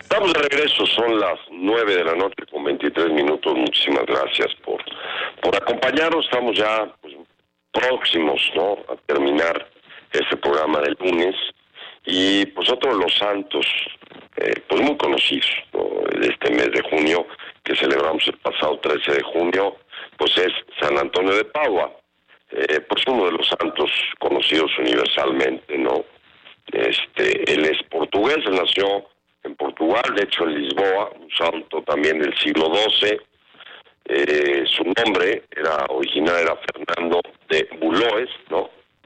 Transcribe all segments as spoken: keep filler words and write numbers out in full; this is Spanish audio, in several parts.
Estamos de regreso, son las nueve de la noche con veintitrés minutos. Muchísimas gracias por, por acompañarnos. Estamos ya pues, próximos, ¿no?, a terminar este programa del lunes. Y pues otro de los santos, eh, pues muy conocidos, ¿no?, de este mes de junio, que celebramos el pasado trece de junio, pues es San Antonio de Padua. Eh, pues uno de los santos conocidos universalmente, ¿no? Este, él es portugués, él nació en Portugal, de hecho en Lisboa, un santo también del siglo doce. Eh, su nombre era original era Fernando de Buloes, ¿no?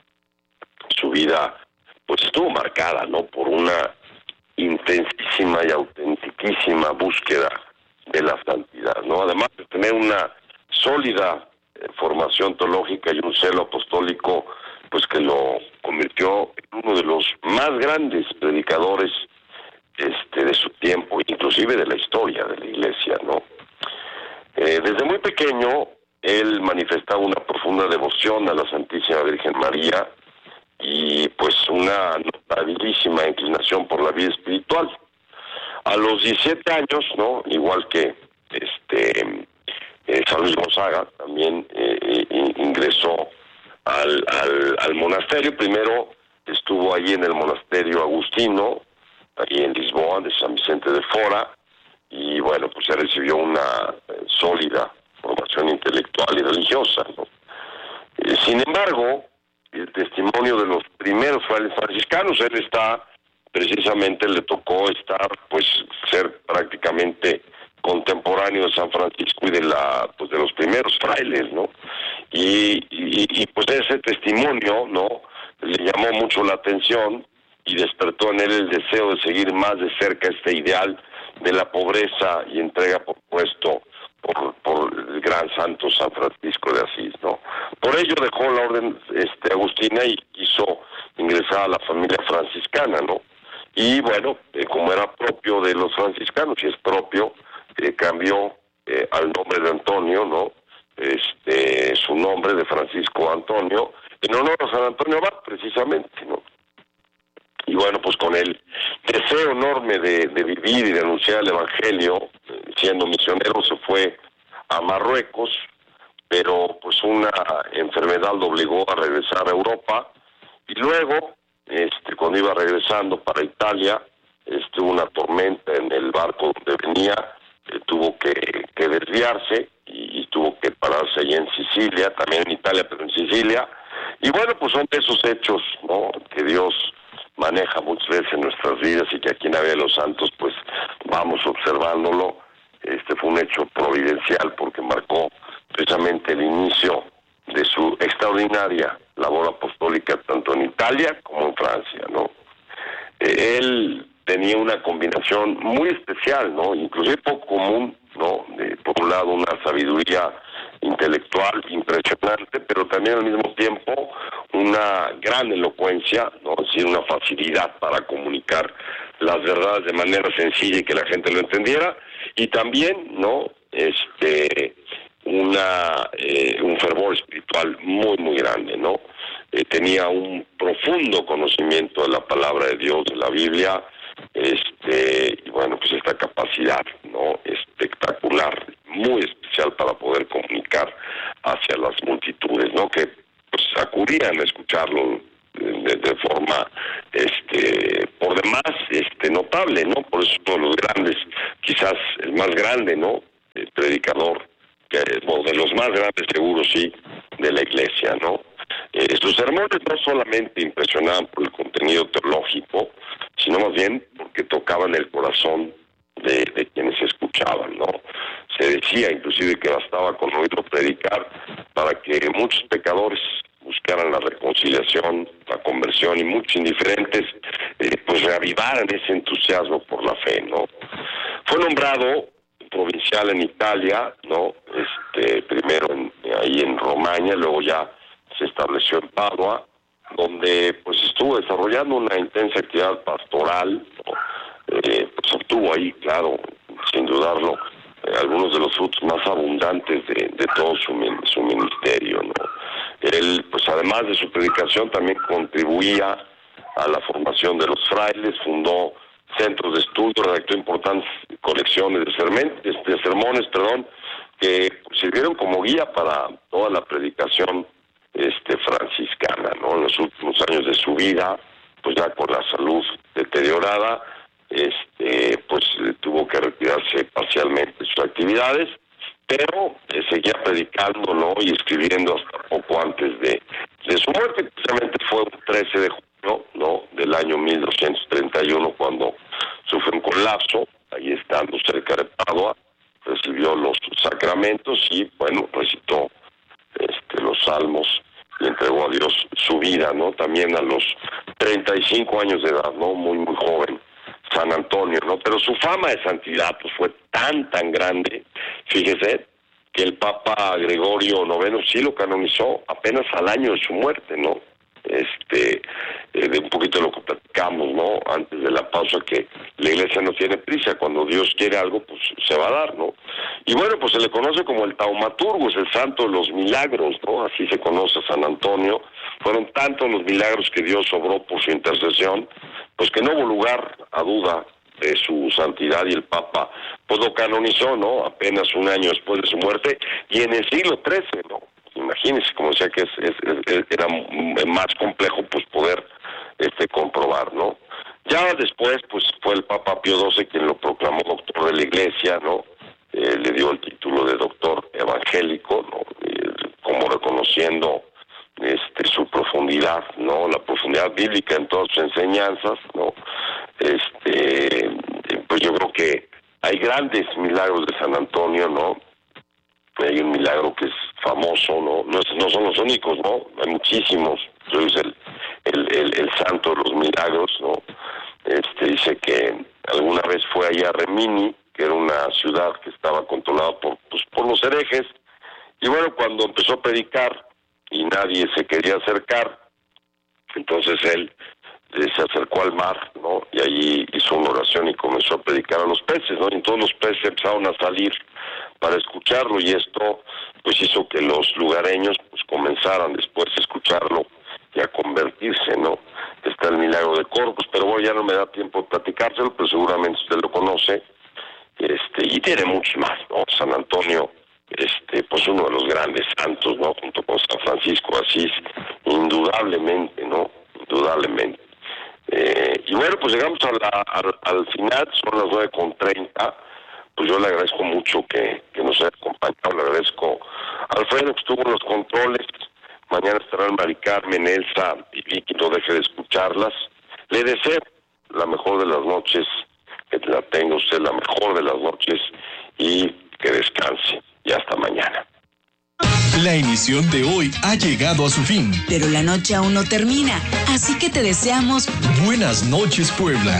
Su vida pues estuvo marcada, ¿no?, por una intensísima y autentiquísima búsqueda de la santidad, ¿no? Además de tener una sólida eh, formación teológica y un celo apostólico, pues que lo convirtió en uno de los más grandes predicadores este, de su tiempo, inclusive de la historia de la Iglesia, ¿no? Eh, desde muy pequeño, él manifestaba una profunda devoción a la Santísima Virgen María y pues una notabilísima inclinación por la vida espiritual. A los diecisiete años, ¿no?, igual que este eh, San Luis Gonzaga, también eh, ingresó al, al, al monasterio. Primero estuvo ahí en el monasterio agustino, ahí en Lisboa, de San Vicente de Fora, y bueno, pues se recibió una eh, sólida formación intelectual y religiosa, ¿no? Eh, sin embargo, el testimonio de los primeros frailes franciscanos, él está, precisamente le tocó estar, pues, ser prácticamente contemporáneo de San Francisco y de la, pues, de los primeros frailes, ¿no? Y, y, y pues ese testimonio, ¿no?, le llamó mucho la atención y despertó en él el deseo de seguir más de cerca este ideal de la pobreza y entrega por puesto por, por el gran santo San Francisco de Asís, ¿no? Por ello dejó la orden este, agustina y quiso ingresar a la familia franciscana, ¿no? Y bueno, eh, como era propio de los franciscanos, y es propio, eh, cambió eh, al nombre de Antonio, ¿no?, este, su nombre de Francisco Antonio, en honor a San Antonio Abad, precisamente, ¿no? Y bueno, pues con el deseo enorme de, de vivir y de anunciar el Evangelio, siendo misionero, se fue a Marruecos, pero pues una enfermedad lo obligó a regresar a Europa, y luego, este, cuando iba regresando para Italia, este, una tormenta en el barco donde venía, eh, tuvo que, que desviarse y, y tuvo que pararse allí en Sicilia, también en Italia, pero en Sicilia. Y bueno, pues son de esos hechos, ¿no?, que Dios maneja muchas veces en nuestras vidas y que aquí en la Vida de los Santos pues vamos observándolo. Este fue un hecho providencial porque marcó precisamente el inicio de su extraordinaria labor apostólica tanto en Italia como en Francia, ¿no? Eh, él tenía una combinación muy especial, ¿no?, inclusive poco común, ¿no?, de, por un lado una sabiduría intelectual impresionante, pero también al mismo tiempo una gran elocuencia, ¿no?, es decir, una facilidad para comunicar las verdades de manera sencilla y que la gente lo entendiera, y también, ¿no?, este una eh, un fervor espiritual muy muy grande, ¿no? Eh, tenía un profundo conocimiento de la palabra de Dios, de la Biblia, este y bueno, pues esta capacidad, ¿no?, espectacular, muy especial para poder comunicar hacia las multitudes, ¿no?, que pues acudían a escucharlo de, de forma este por demás este notable, ¿no? Por eso es uno de los grandes, quizás el más grande, ¿no?, el predicador, que bueno, de los más grandes seguro sí, de la Iglesia, ¿no? Eh, sus sermones no solamente impresionaban por el contenido teológico, sino más bien porque tocaban el corazón de, de quienes escuchaban, ¿no? Se decía inclusive que bastaba con oírlo predicar para que muchos pecadores buscaran la reconciliación, la conversión, y muchos indiferentes eh, pues reavivaran ese entusiasmo por la fe, ¿no? Fue nombrado provincial en Italia, ¿no? Este, primero en, ahí en Romaña, luego ya se estableció en Padua, donde pues estuvo desarrollando una intensa actividad pastoral, ¿no? Eh, pues obtuvo ahí, claro, sin dudarlo, eh, algunos de los frutos más abundantes de, de todo su, su ministerio, ¿no? Él, pues además de su predicación, también contribuía a la formación de los frailes, fundó centros de estudio, redactó importantes colecciones de, sermen, de sermones, perdón, que sirvieron como guía para toda la predicación este, franciscana, ¿no? En los últimos años de su vida, pues ya con la salud deteriorada, este, pues tuvo que retirarse parcialmente de sus actividades, pero eh, seguía predicando, ¿no? Y escribiendo hasta poco antes de, de su muerte. Precisamente fue un trece de junio, ¿no? Del año mil doscientos treinta y uno, cuando sufrió un colapso, ahí estando cerca de Padua, recibió los sacramentos y, bueno, recitó este, los salmos y entregó a Dios su vida, ¿no? También a los treinta y cinco años de edad, ¿no? Muy, muy joven, San Antonio, ¿no? Pero su fama de santidad, pues, fue tan, tan grande, fíjese, que el Papa Gregorio noveno sí lo canonizó apenas al año de su muerte, ¿no? Este, eh, de un poquito de lo que platicamos, ¿no? Antes de la pausa, que la Iglesia no tiene prisa, cuando Dios quiere algo, pues se va a dar, ¿no? Y bueno, pues se le conoce como el taumaturgo, es el santo de los milagros, ¿no? Así se conoce a San Antonio. Fueron tantos los milagros que Dios obró por su intercesión, pues que no hubo lugar a duda de su santidad, y el Papa pues lo canonizó, ¿no? Apenas un año después de su muerte, y en el siglo trece, ¿no? Imagínense, como decía, que es, es, es, era más complejo pues poder este comprobar, ¿no? Ya después pues fue el Papa Pío doce quien lo proclamó doctor de la Iglesia, ¿no? Eh, le dio el título de doctor evangélico, ¿no? Eh, como reconociendo este su profundidad, ¿no? La profundidad bíblica en todas sus enseñanzas, ¿no? Este, pues yo creo que hay grandes milagros de San Antonio, ¿no? Hay un milagro que es famoso, ¿no? No, es, no son los únicos, ¿no? Hay muchísimos. Es el, el, el, el santo de los milagros, ¿no? Este dice que alguna vez fue allá a Remini, que era una ciudad que estaba controlada por, pues, por los herejes, y bueno, cuando empezó a predicar y nadie se quería acercar, entonces él eh, se acercó al mar, ¿no? Y allí hizo una oración y comenzó a predicar a los peces, ¿no? Y todos los peces empezaron a salir para escucharlo, y esto pues hizo que los lugareños pues comenzaran después a escucharlo y a convertirse, ¿no? Está el milagro de Corpus, pero bueno, ya no me da tiempo de platicárselo, pero seguramente usted lo conoce, este, y tiene muchos más, ¿no? San Antonio, este, pues uno de los grandes santos, ¿no? Junto con San Francisco de Asís, indudablemente, ¿no? Indudablemente. Eh, y bueno, pues llegamos a la, al, al final, son las nueve con treinta. Pues yo le agradezco mucho que, que nos haya acompañado, le agradezco a Alfredo que estuvo en los controles. Mañana estarán Mari Carmen, Elsa y Vicky, no deje de escucharlas. Le deseo la mejor de las noches, que la tenga usted la mejor de las noches y que descanse. Y hasta mañana. La emisión de hoy ha llegado a su fin. Pero la noche aún no termina, así que te deseamos Buenas noches, Puebla.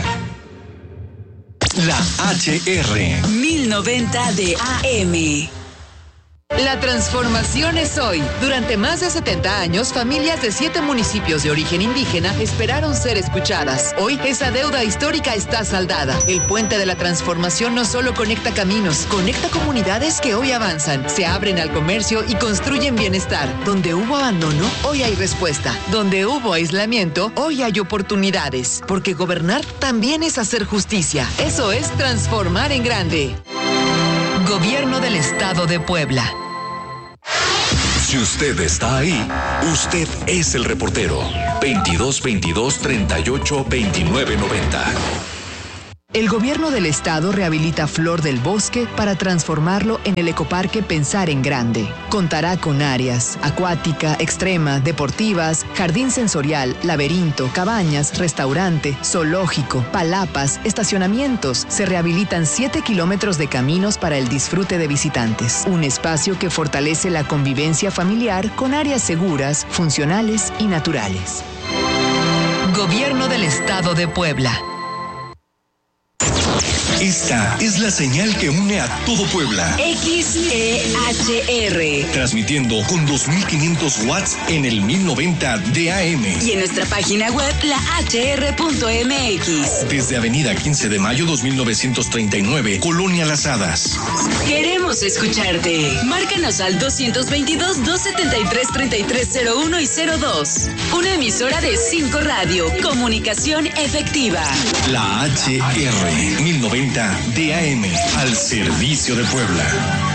La H R mil noventa de A M. La transformación es hoy. Durante más de setenta años, familias de siete municipios de origen indígena esperaron ser escuchadas. Hoy, esa deuda histórica está saldada. El Puente de la Transformación no solo conecta caminos, conecta comunidades que hoy avanzan, se abren al comercio y construyen bienestar. Donde hubo abandono, hoy hay respuesta. Donde hubo aislamiento, hoy hay oportunidades. Porque gobernar también es hacer justicia. Eso es transformar en grande. Gobierno del Estado de Puebla. Si usted está ahí, usted es el reportero. veintidós veintidós treinta y ocho veintinueve noventa. El gobierno del estado rehabilita Flor del Bosque para transformarlo en el ecoparque Pensar en Grande. Contará con áreas acuática, extrema, deportivas, jardín sensorial, laberinto, cabañas, restaurante, zoológico, palapas, estacionamientos. Se rehabilitan siete kilómetros de caminos para el disfrute de visitantes. Un espacio que fortalece la convivencia familiar con áreas seguras, funcionales y naturales. Gobierno del Estado de Puebla. Esta es la señal que une a todo Puebla. X E H R. Transmitiendo con dos mil quinientos watts en el mil noventa de A M. Y en nuestra página web, la h r punto m x. Desde Avenida quince de mayo dos mil novecientos treinta y nueve, Colonia Las Hadas. Queremos escucharte. Márcanos al dos dos dos, dos siete tres, tres tres cero uno y cero dos. Una emisora de cinco Radio. Comunicación efectiva. La H R mil noventa de A M. Al servicio de Puebla.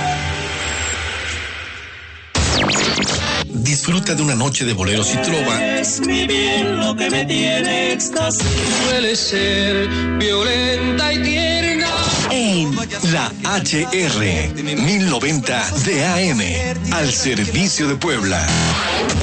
Disfruta de una noche de boleros y trova. Es mi bien lo que me tiene éxtasis. Suele ser violenta y tierna. En La H R mil noventa de A M. Al servicio de Puebla.